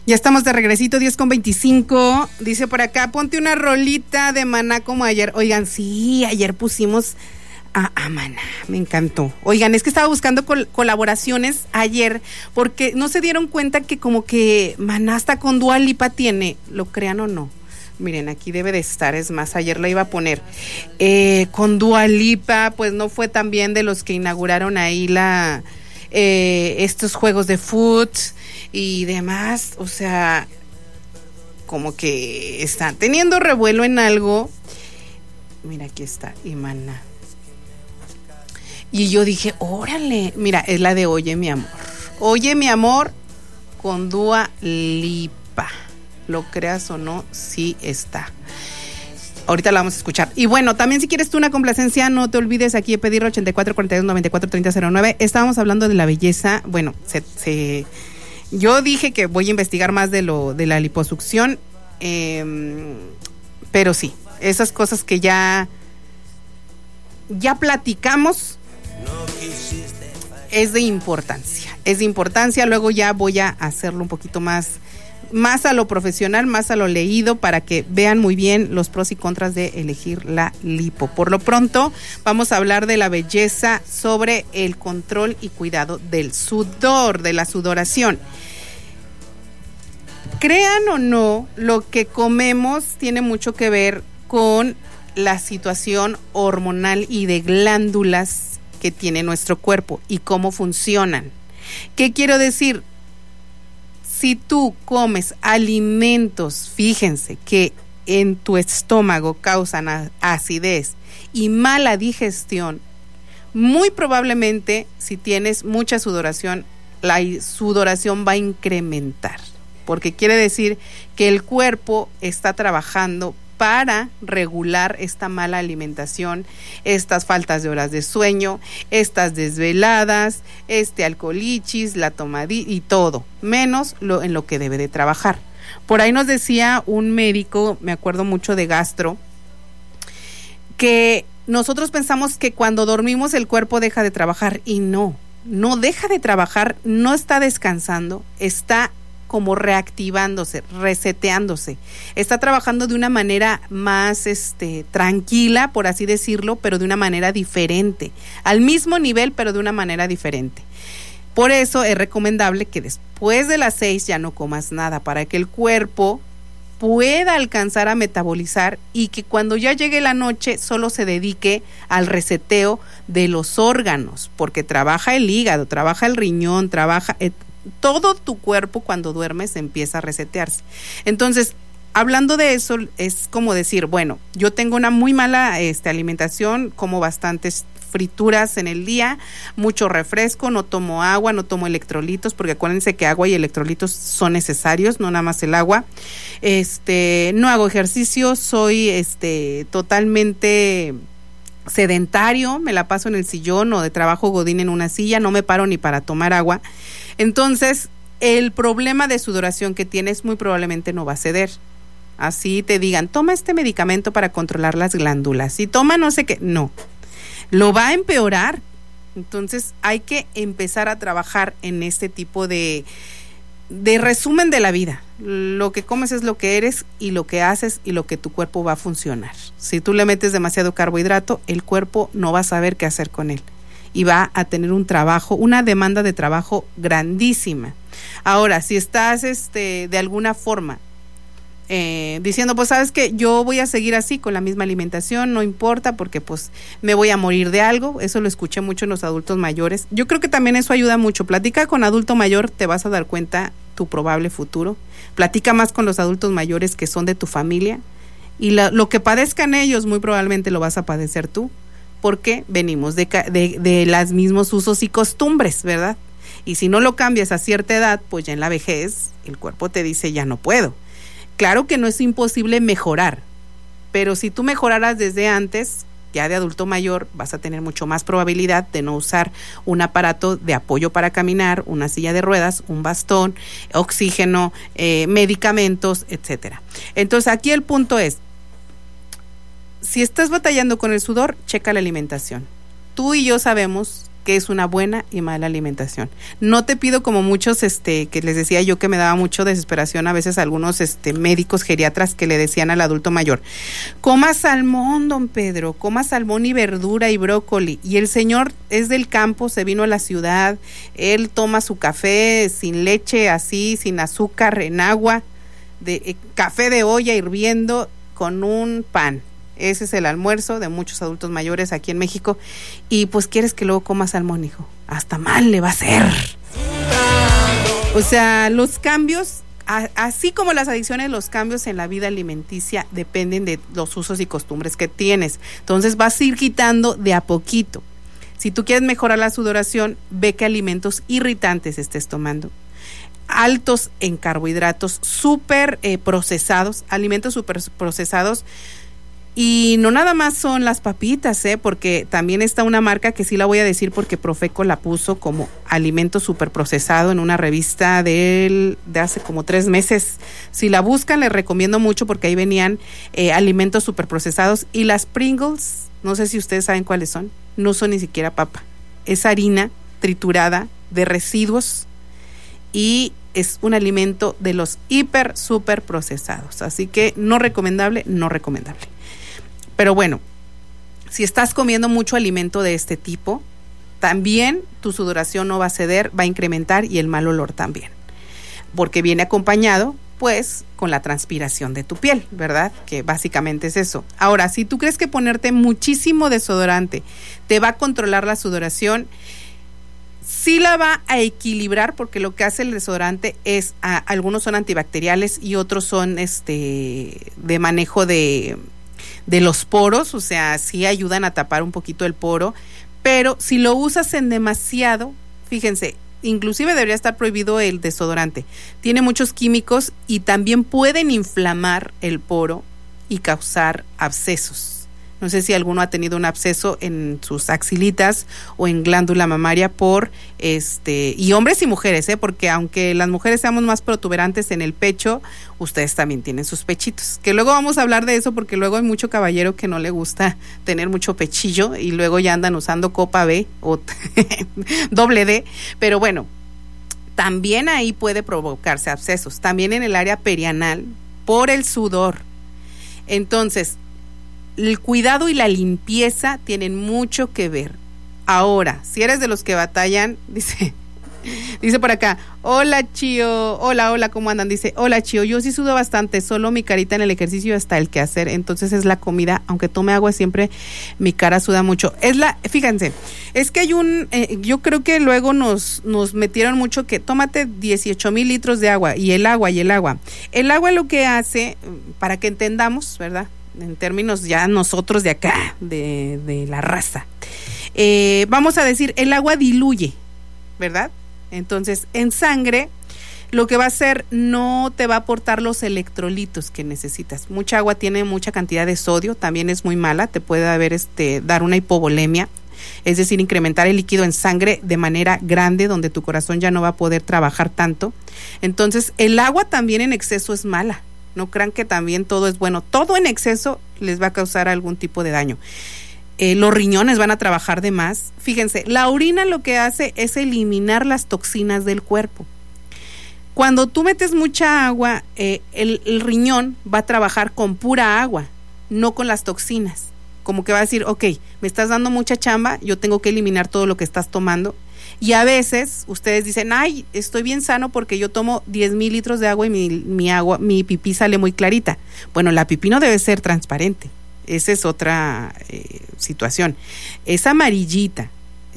Ya estamos de regresito, 10:25. Dice por acá, ponte una rolita de Maná como ayer. Oigan, sí, ayer pusimos a Maná, me encantó. Oigan, es que estaba buscando colaboraciones ayer, porque no se dieron cuenta que como que Maná hasta con Dua Lipa tiene, lo crean o no. Miren, aquí debe de estar, es más, ayer la iba a poner. Con Dua Lipa, pues no fue también de los que inauguraron ahí estos juegos de foot y demás, o sea, como que están teniendo revuelo en algo. Mira, aquí está, y Maná. Y yo dije, órale, mira, es la de Oye mi amor. Oye mi amor con Dua Lipa. Lo creas o no, sí está. Ahorita la vamos a escuchar. Y bueno, también si quieres tú una complacencia, no te olvides aquí de pedir 8442943009. Estábamos hablando de la belleza. Bueno, yo dije que voy a investigar más de la liposucción, pero sí, esas cosas que ya platicamos, es de importancia. Luego ya voy a hacerlo un poquito más a lo profesional, más a lo leído, para que vean muy bien los pros y contras de elegir la lipo. Por lo pronto, vamos a hablar de la belleza sobre el control y cuidado del sudor, de la sudoración. Crean o no, lo que comemos tiene mucho que ver con la situación hormonal y de glándulas que tiene nuestro cuerpo y cómo funcionan. ¿Qué quiero decir? Si tú comes alimentos, fíjense, que en tu estómago causan acidez y mala digestión, muy probablemente si tienes mucha sudoración, la sudoración va a incrementar, porque quiere decir que el cuerpo está trabajando para regular esta mala alimentación, estas faltas de horas de sueño, estas desveladas, alcoholichis, la tomadita y todo, menos en lo que debe de trabajar. Por ahí nos decía un médico, me acuerdo mucho de gastro, que nosotros pensamos que cuando dormimos el cuerpo deja de trabajar, y no deja de trabajar, no está descansando, está como reactivándose, reseteándose, está trabajando de una manera más tranquila, por así decirlo, pero de una manera diferente, al mismo nivel, pero de una manera diferente. Por eso es recomendable que después de las 6 ya no comas nada, para que el cuerpo pueda alcanzar a metabolizar y que cuando ya llegue la noche solo se dedique al reseteo de los órganos, porque trabaja el hígado, trabaja el riñón, trabaja todo tu cuerpo. Cuando duermes empieza a resetearse. Entonces, hablando de eso, es como decir, bueno, yo tengo una muy mala alimentación, como bastantes frituras en el día, mucho refresco, no tomo agua, no tomo electrolitos, porque acuérdense que agua y electrolitos son necesarios, no nada más el agua. No hago ejercicio, soy totalmente sedentario, me la paso en el sillón o de trabajo godín en una silla, no me paro ni para tomar agua. Entonces, el problema de sudoración que tienes muy probablemente no va a ceder. Así te digan, toma este medicamento para controlar las glándulas y toma no sé qué, no, lo va a empeorar. Entonces hay que empezar a trabajar en este tipo de resumen de la vida. Lo que comes es lo que eres, y lo que haces y lo que tu cuerpo va a funcionar. Si tú le metes demasiado carbohidrato, el cuerpo no va a saber qué hacer con él y va a tener una demanda de trabajo grandísima. Ahora, si estás de alguna forma diciendo, pues sabes que yo voy a seguir así con la misma alimentación, no importa porque pues me voy a morir de algo, eso lo escuché mucho en los adultos mayores. Yo creo que también eso ayuda mucho. Platica con adulto mayor, te vas a dar cuenta tu probable futuro. Platica más con los adultos mayores que son de tu familia, y lo que padezcan ellos muy probablemente lo vas a padecer tú, porque venimos de los mismos usos y costumbres, ¿verdad? Y si no lo cambias a cierta edad, pues ya en la vejez el cuerpo te dice, ya no puedo. Claro que no es imposible mejorar, pero si tú mejoraras desde antes, ya de adulto mayor, vas a tener mucho más probabilidad de no usar un aparato de apoyo para caminar, una silla de ruedas, un bastón, oxígeno, medicamentos, etcétera. Entonces aquí el punto es, si estás batallando con el sudor, checa la alimentación. Tú y yo sabemos qué es una buena y mala alimentación. No te pido como muchos, que les decía yo que me daba mucho desesperación a veces algunos médicos geriatras que le decían al adulto mayor, coma salmón, don Pedro, coma salmón y verdura y brócoli. Y el señor es del campo, se vino a la ciudad, él toma su café sin leche, así, sin azúcar, en agua, café de olla hirviendo con un pan. Ese es el almuerzo de muchos adultos mayores aquí en México. Y pues quieres que luego coma salmón, hijo. Hasta mal le va a hacer. O sea, los cambios, así como las adicciones, los cambios en la vida alimenticia dependen de los usos y costumbres que tienes. Entonces vas a ir quitando de a poquito. Si tú quieres mejorar la sudoración, ve qué alimentos irritantes estés tomando. Altos en carbohidratos, súper procesados, alimentos súper procesados. Y no nada más son las papitas, porque también está una marca que sí la voy a decir porque Profeco la puso como alimento súper procesado en una revista de hace como 3 meses. Si la buscan, les recomiendo mucho porque ahí venían alimentos súper procesados. Y las Pringles, no sé si ustedes saben cuáles son, no son ni siquiera papa. Es harina triturada de residuos y es un alimento de los hiper, súper procesados. Así que no recomendable, no recomendable. Pero bueno, si estás comiendo mucho alimento de este tipo, también tu sudoración no va a ceder, va a incrementar y el mal olor también. Porque viene acompañado, pues, con la transpiración de tu piel, ¿verdad? Que básicamente es eso. Ahora, si tú crees que ponerte muchísimo desodorante te va a controlar la sudoración, sí la va a equilibrar porque lo que hace el desodorante es, algunos son antibacteriales y otros son de manejo de los poros, o sea, sí ayudan a tapar un poquito el poro, pero si lo usas en demasiado, fíjense, inclusive debería estar prohibido el desodorante. Tiene muchos químicos y también pueden inflamar el poro y causar abscesos. No sé si alguno ha tenido un absceso en sus axilitas o en glándula mamaria y hombres y mujeres, porque aunque las mujeres seamos más protuberantes en el pecho, ustedes también tienen sus pechitos. Que luego vamos a hablar de eso porque luego hay mucho caballero que no le gusta tener mucho pechillo y luego ya andan usando copa B o doble D, pero bueno, también ahí puede provocarse abscesos, también en el área perianal por el sudor. Entonces, el cuidado y la limpieza tienen mucho que ver. Ahora, si eres de los que batallan, dice por acá, hola Chío, hola, ¿cómo andan? Dice, hola Chío, yo sí sudo bastante, solo mi carita en el ejercicio hasta el quehacer, entonces es la comida, aunque tome agua siempre mi cara suda mucho. Fíjense, es que hay yo creo que luego nos metieron mucho que tómate 18,000 litros de agua y el agua. El agua lo que hace, para que entendamos, ¿verdad? En términos ya nosotros de acá, de la raza. Vamos a decir, el agua diluye, ¿verdad? Entonces, en sangre, lo que va a hacer, no te va a aportar los electrolitos que necesitas. Mucha agua tiene mucha cantidad de sodio, también es muy mala, te puede dar una hipovolemia, es decir, incrementar el líquido en sangre de manera grande, donde tu corazón ya no va a poder trabajar tanto. Entonces, el agua también en exceso es mala. No crean que también todo es bueno. Todo en exceso les va a causar algún tipo de daño. Los riñones van a trabajar de más. Fíjense, la orina lo que hace es eliminar las toxinas del cuerpo. Cuando tú metes mucha agua, el riñón va a trabajar con pura agua, no con las toxinas. Como que va a decir, ok, me estás dando mucha chamba, yo tengo que eliminar todo lo que estás tomando. Y a veces ustedes dicen, ay, estoy bien sano porque yo tomo 10,000 litros de agua y mi pipí sale muy clarita. Bueno, la pipí no debe ser transparente. Esa es otra situación. Es amarillita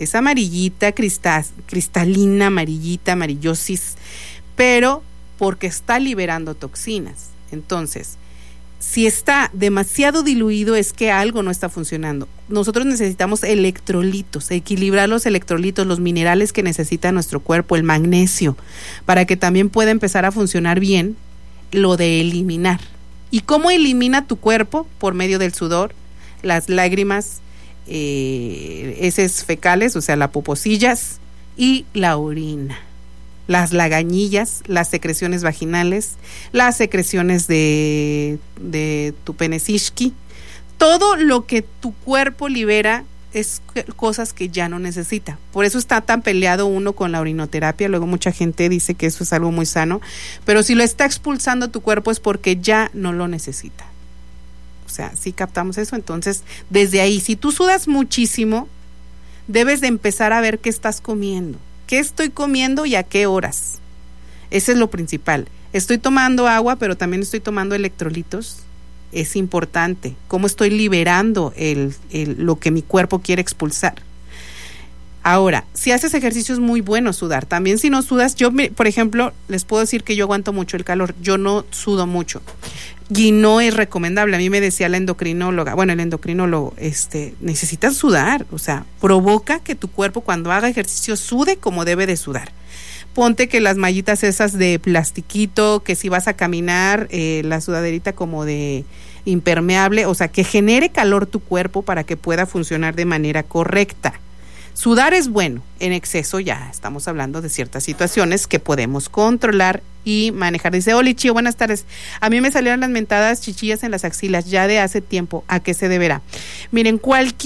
cristalina, amarillosis, pero porque está liberando toxinas. Entonces, si está demasiado diluido es que algo no está funcionando. Nosotros necesitamos electrolitos, equilibrar los electrolitos, los minerales que necesita nuestro cuerpo, el magnesio, para que también pueda empezar a funcionar bien lo de eliminar. ¿Y cómo elimina tu cuerpo? Por medio del sudor, las lágrimas, heces fecales, o sea, las poposillas y la orina. Las lagañillas, las secreciones vaginales, las secreciones de tu penesishki, todo lo que tu cuerpo libera es cosas que ya no necesita. Por eso está tan peleado uno con la orinoterapia. Luego mucha gente dice que eso es algo muy sano, pero si lo está expulsando tu cuerpo es porque ya no lo necesita. O sea, sí captamos eso. Entonces, desde ahí, si tú sudas muchísimo, debes de empezar a ver qué estás comiendo. ¿Qué estoy comiendo y a qué horas? Ese es lo principal. Estoy tomando agua, pero también estoy tomando electrolitos. Es importante. ¿Cómo estoy liberando lo que mi cuerpo quiere expulsar? Ahora, si haces ejercicio es muy bueno sudar. También si no sudas, yo, por ejemplo, les puedo decir que yo aguanto mucho el calor. Yo no sudo mucho. Y no es recomendable. A mí me decía el endocrinólogo, necesitas sudar. O sea, provoca que tu cuerpo cuando haga ejercicio sude como debe de sudar. Ponte que las mallitas esas de plastiquito, que si vas a caminar, la sudaderita como de impermeable, o sea, que genere calor tu cuerpo para que pueda funcionar de manera correcta. Sudar es bueno, en exceso ya estamos hablando de ciertas situaciones que podemos controlar y manejar. Dice, Oli Chío, buenas tardes. A mí me salieron las mentadas chichillas en las axilas ya de hace tiempo. ¿A qué se deberá? Miren,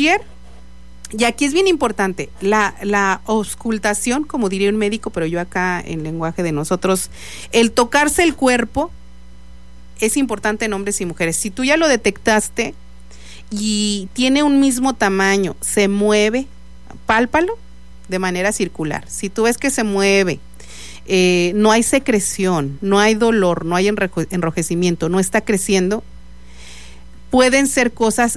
y aquí es bien importante, la auscultación, como diría un médico, pero yo acá en lenguaje de nosotros, el tocarse el cuerpo es importante en hombres y mujeres. Si tú ya lo detectaste y tiene un mismo tamaño, se mueve, pálpalo de manera circular. Si tú ves que se mueve, no hay secreción, no hay dolor, no hay enrojecimiento, no está creciendo, pueden ser cosas,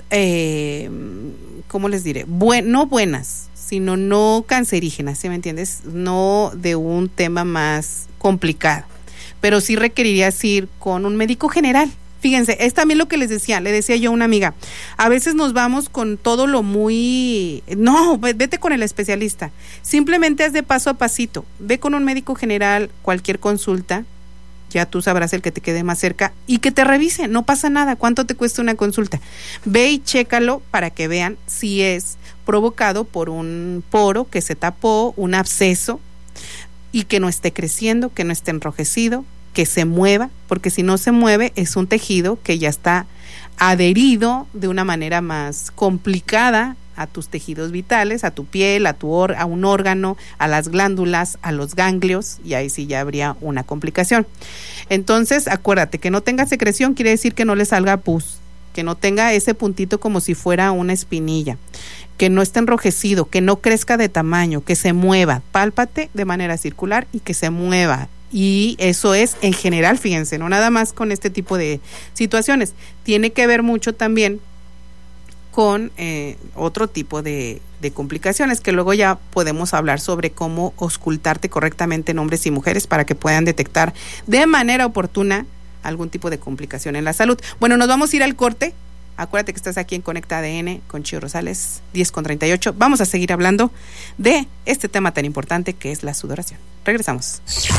¿cómo les diré? No buenas, sino no cancerígenas, ¿sí me entiendes? No de un tema más complicado, pero sí requerirías ir con un médico general. Fíjense, es también lo que le decía yo a una amiga, a veces nos vamos con todo lo muy, no, vete con el especialista, simplemente haz de paso a pasito, ve con un médico general, cualquier consulta, ya tú sabrás el que te quede más cerca y que te revise, no pasa nada. ¿Cuánto te cuesta una consulta? Ve y chécalo para que vean si es provocado por un poro que se tapó, un absceso y que no esté creciendo, que no esté enrojecido, que se mueva, porque si no se mueve es un tejido que ya está adherido de una manera más complicada a tus tejidos vitales, a tu piel, a un órgano, a las glándulas, a los ganglios, y ahí sí ya habría una complicación. Entonces, acuérdate, que no tenga secreción quiere decir que no le salga pus, que no tenga ese puntito como si fuera una espinilla, que no esté enrojecido, que no crezca de tamaño, que se mueva, pálpate de manera circular y que se mueva. Y eso es en general, fíjense, no nada más con este tipo de situaciones, tiene que ver mucho también con otro tipo de complicaciones, que luego ya podemos hablar sobre cómo auscultarte correctamente en hombres y mujeres para que puedan detectar de manera oportuna algún tipo de complicación en la salud. Bueno, nos vamos a ir al corte. Acuérdate que estás aquí en Conecta ADN con Chío Rosales, 10:38. Vamos a seguir hablando de este tema tan importante que es la sudoración. Regresamos.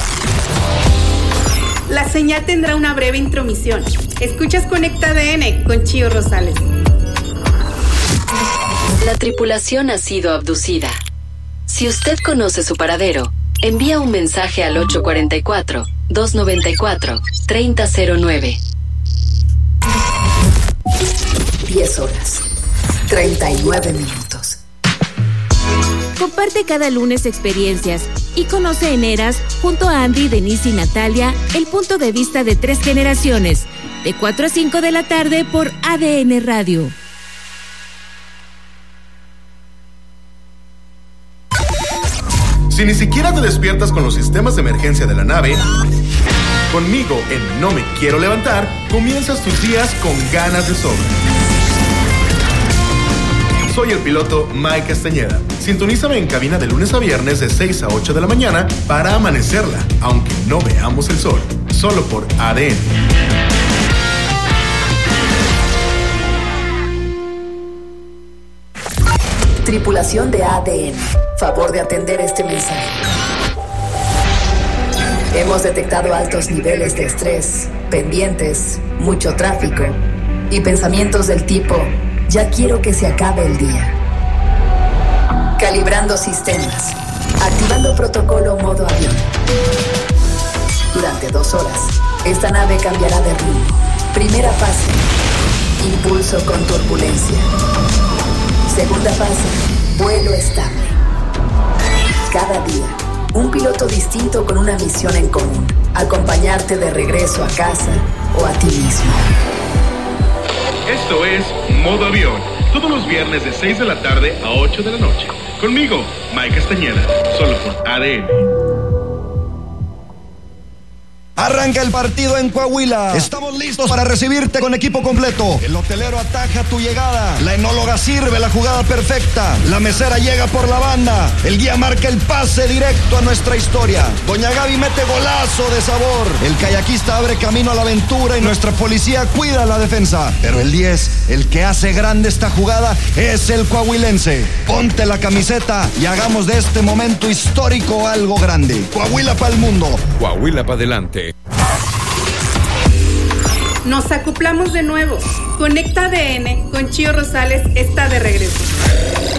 La señal tendrá una breve intromisión. Escuchas Conecta ADN con Chío Rosales. La tripulación ha sido abducida. Si usted conoce su paradero, envía un mensaje al 844-294-3009. 10 horas, 39 minutos. Comparte cada lunes experiencias y conoce en Eras, junto a Andy, Denise y Natalia, el punto de vista de 3 generaciones, de 4 a 5 de la tarde por ADN Radio. Si ni siquiera te despiertas con los sistemas de emergencia de la nave, conmigo en No Me Quiero Levantar, comienzas tus días con ganas de sobra. Soy el piloto Mike Castañeda. Sintonízame en cabina de lunes a viernes de 6 a 8 de la mañana para amanecerla, aunque no veamos el sol. Solo por ADN. Tripulación de ADN, favor de atender este mensaje. Hemos detectado altos niveles de estrés, pendientes, mucho tráfico y pensamientos del tipo, ya quiero que se acabe el día. Calibrando sistemas, activando protocolo modo avión. Durante 2 horas, esta nave cambiará de rumbo. Primera fase, impulso con turbulencia. Segunda fase, vuelo estable. Cada día, un piloto distinto con una misión en común. Acompañarte de regreso a casa o a ti mismo. Esto es Modo Avión, todos los viernes de 6 de la tarde a 8 de la noche. Conmigo, Mike Castañeda, solo por ADN. Arranca el partido en Coahuila. Estamos listos para recibirte con equipo completo. El hotelero ataja tu llegada. La enóloga sirve la jugada perfecta. La mesera llega por la banda. El guía marca el pase directo a nuestra historia. Doña Gaby mete golazo de sabor. El kayakista abre camino a la aventura y nuestra policía cuida la defensa. Pero el 10, el que hace grande esta jugada, es el coahuilense. Ponte la camiseta y hagamos de este momento histórico algo grande. Coahuila para el mundo. Coahuila para adelante. Nos acoplamos de nuevo. Conecta ADN con Chío Rosales está de regreso.